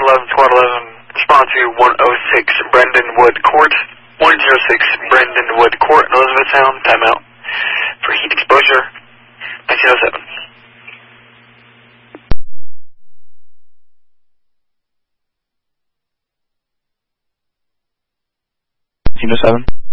11, Squad 11, respond to 106 Brendan Wood Court, 106 Brendan Wood Court, Elizabethtown, timeout for heat exposure, 1907. 1907.